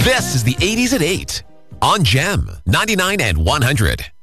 This is the 80s at 8 on Gem 99 and 100.